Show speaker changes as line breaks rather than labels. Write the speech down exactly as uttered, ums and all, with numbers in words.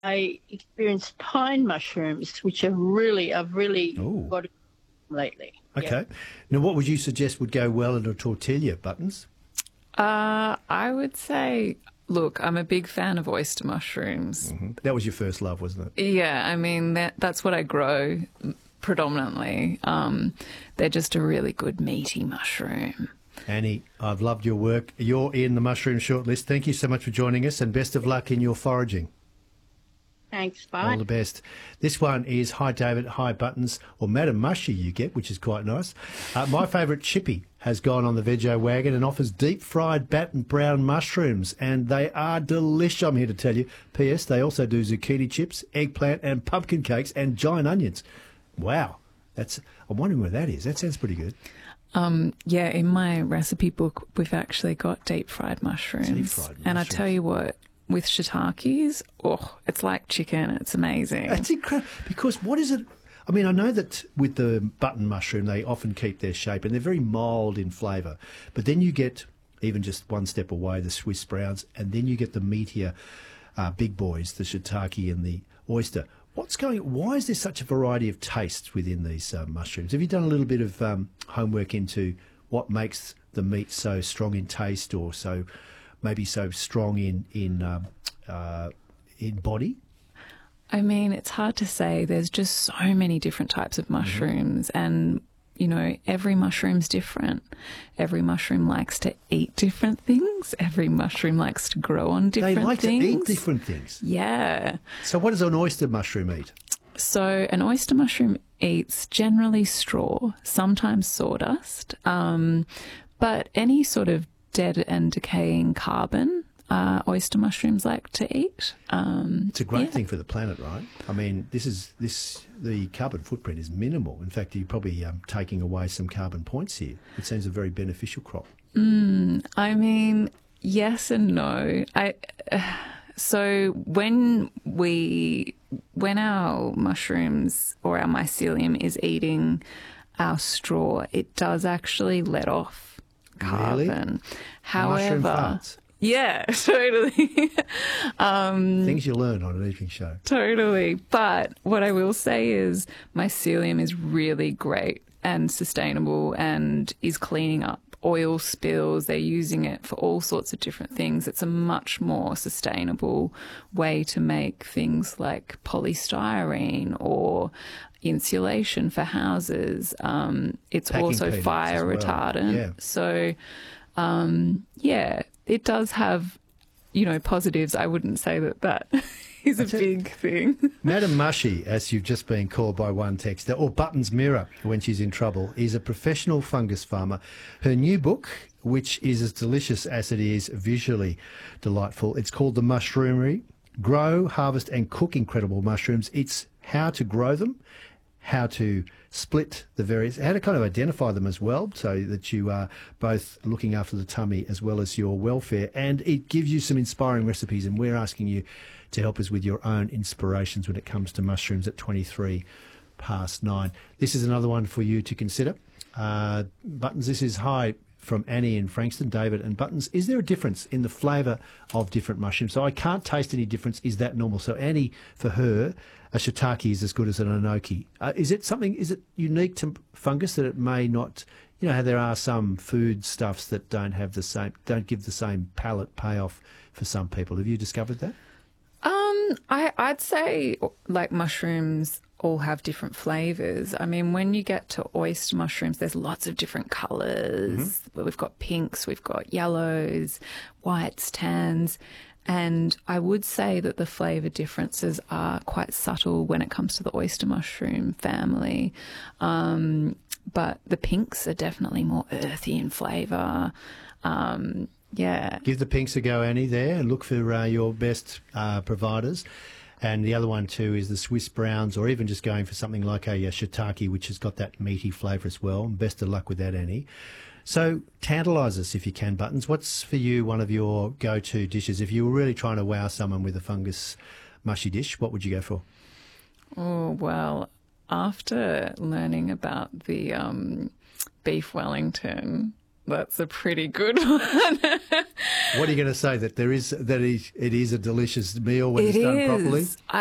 I experienced pine mushrooms, which are really, I've really
Ooh.
got it lately.
Okay. Now, what would you suggest would go well in a tortilla, Buttons?
Uh, I would say, look, I'm a big fan of oyster mushrooms.
Mm-hmm. That was your first love, wasn't it?
Yeah, I mean, that that's what I grow predominantly. Um, they're just a really good meaty mushroom.
Annie, I've loved your work. You're in the mushroom shortlist. Thank you so much for joining us, and best of luck in your foraging.
Thanks, bye.
All the best. This one is Hi David, Hi Buttons, or Madam Mushy you get, which is quite nice. Uh, my favourite chippy has gone on the Veggie wagon and offers deep fried battened brown mushrooms, and they are delish, I'm here to tell you. P S They also do zucchini chips, eggplant and pumpkin cakes and giant onions. Wow. That's. I'm wondering where that is. That sounds pretty good.
Um, yeah, in my recipe book, we've actually got deep fried mushrooms.
Deep fried
And I
mushrooms.
tell you what, with shiitakes, oh, it's like chicken. It's amazing.
It's incredible because what is it? I mean, I know that with the button mushroom, they often keep their shape and they're very mild in flavour. But then you get, even just one step away, the Swiss browns, and then you get the meatier uh, big boys, the shiitake and the oyster. What's going? Why is there such a variety of tastes within these uh, mushrooms? Have you done a little bit of um, homework into what makes the meat so strong in taste, or so maybe so strong in in um, uh, in body?
I mean, it's hard to say. There's just so many different types of mushrooms, mm-hmm. and you know, every mushroom's different. Every mushroom likes to eat different things. Every mushroom likes to grow on different things.
They like
things.
to eat different things.
Yeah.
So what does an oyster mushroom eat?
So an oyster mushroom eats generally straw, sometimes sawdust, um, but any sort of dead and decaying carbon, uh, oyster mushrooms like to eat. Um,
it's a great
yeah.
thing for the planet, right? I mean, this is this the carbon footprint is minimal. In fact, you're probably um, taking away some carbon points here. It seems a very beneficial crop.
Mm, I mean, yes and no. I uh, so when we when our mushrooms or our mycelium is eating our straw, it does actually let off carbon.
Really?
However,
mushroom farts.
Yeah, totally. um,
Things you learn on an evening show.
Totally. But what I will say is mycelium is really great and sustainable and is cleaning up oil spills. They're using it for all sorts of different things. It's a much more sustainable way to make things like polystyrene or insulation for houses. Um, it's
Packing
also
peanuts
fire
as well.
retardant.
Yeah.
So, um, yeah, it does have, you know, positives. I wouldn't say that that is a
That's it.
big thing.
Madam Mushy, as you've just been called by one texter, or Buttons Mirror when she's in trouble, is a professional fungus farmer. Her new book, which is as delicious as it is visually delightful, it's called The Mushroomery. Grow, harvest and cook incredible mushrooms. It's how to grow them, how to split the various, how to kind of identify them as well, so that you are both looking after the tummy as well as your welfare. And it gives you some inspiring recipes, and we're asking you to help us with your own inspirations when it comes to mushrooms at twenty-three past nine. This is another one for you to consider. Uh, Buttons, this is hi from Annie in Frankston, David and Buttons. Is there a difference in the flavour of different mushrooms? So I can't taste any difference. Is that normal? So Annie, for her, a shiitake is as good as an enoki. Uh, is it something, is it unique to fungus that it may not, you know, how there are some food stuffs that don't have the same, don't give the same palate payoff for some people. Have you discovered that?
Um, I, I'd say like mushrooms all have different flavours. I mean, when you get to oyster mushrooms, there's lots of different colours. Mm-hmm. We've got pinks, we've got yellows, whites, tans. And I would say that the flavour differences are quite subtle when it comes to the oyster mushroom family. Um, but the pinks are definitely more earthy in flavour. Um, yeah.
Give the pinks a go, Annie, there, and look for uh, your best uh, providers. And the other one too is the Swiss browns, or even just going for something like a, a shiitake, which has got that meaty flavour as well. Best of luck with that, Annie. So tantalise us if you can, Buttons. What's for you one of your go-to dishes? If you were really trying to wow someone with a fungus mushy dish, what would you go for?
Oh, well, after learning about the um, beef Wellington, that's a pretty good one.
What are you going to say? That there is that is, it is a delicious meal when
It
it's done
is.
properly?
I,